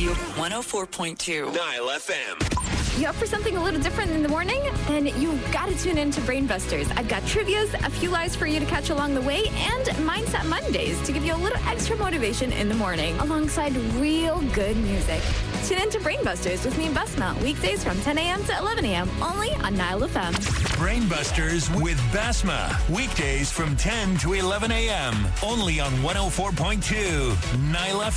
you 104.2 Nile FM. You up for something a little different in the morning? Then you've got to tune in to Brainbusters. I've got trivias, a few lies for you to catch along the way, and Mindset Mondays to give you a little extra motivation in the morning, alongside real good music. Tune in to Brainbusters with me and Basma, weekdays from 10 a.m. to 11 a.m., only on Nile FM. Brainbusters with Basma, weekdays from 10 to 11 a.m., only on 104.2 Nile FM.